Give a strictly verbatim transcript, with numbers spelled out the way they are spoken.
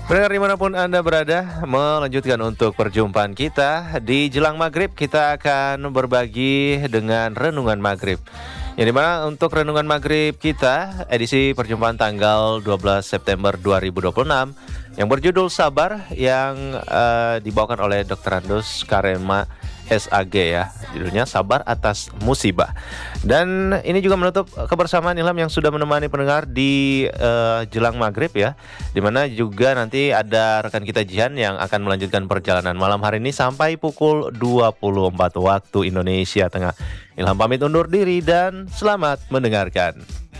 Pendengar dimanapun Anda berada, melanjutkan untuk perjumpaan kita. Di jelang maghrib kita akan berbagi dengan renungan maghrib. Yang dimana untuk renungan maghrib kita, edisi perjumpaan tanggal dua belas September dua ribu dua puluh enam, yang berjudul Sabar, yang uh, dibawakan oleh dokter Andus Karema S A G ya. Judulnya Sabar Atas Musibah. Dan ini juga menutup kebersamaan Ilham yang sudah menemani pendengar di uh, jelang maghrib ya. Dimana juga nanti ada rekan kita Jihan yang akan melanjutkan perjalanan malam hari ini sampai pukul dua puluh empat waktu Indonesia Tengah. Ilham pamit undur diri dan selamat mendengarkan.